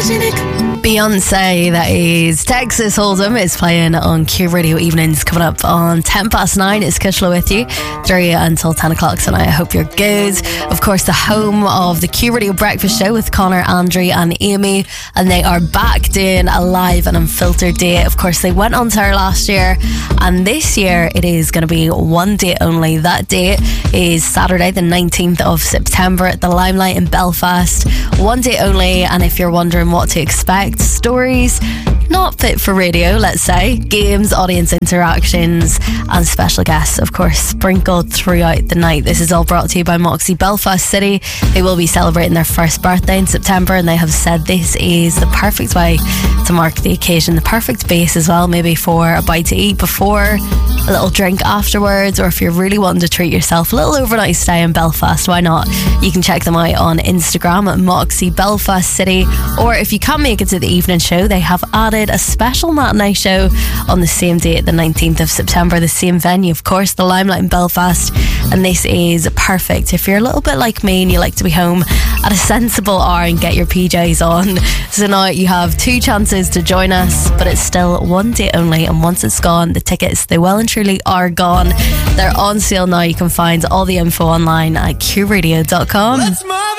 Beyonce, that is Texas Hold'em, is playing on Q Radio Evenings. Coming up on 9:10. It's Kushla with you through until 10 o'clock tonight. I hope you're good. Of course, the home of the Q Radio Breakfast Show with Connor, Andrew and Amy, and they are back doing a live and unfiltered date. Of course, they went on tour last year, and this year it is going to be one date only. That date is Saturday the 19th of September at the Limelight in Belfast. One date only, and if you're wondering what to expect, stories not fit for radio, let's say, games, audience interactions and special guests, of course, sprinkled throughout the night. This is all brought to you by Moxie Belfast City. They will be celebrating their first birthday in September, and they have said this is the perfect way to mark the occasion, the perfect base as well, maybe for a bite to eat before, a little drink afterwards, or if you're really wanting to treat yourself, a little overnight stay in Belfast, why not? You can check them out on Instagram at Moxie Belfast City, or if you can't make it to the evening show, they have added a special matinee show on the same date, the 19th of September, the same venue, of course, the Limelight in Belfast. And this is perfect if you're a little bit like me and you like to be home at a sensible hour and get your PJs on. So now you have two chances to join us, but it's still one day only, and once it's gone, the tickets, they well and truly are gone. They're on sale now. You can find all the info online at qradio.com.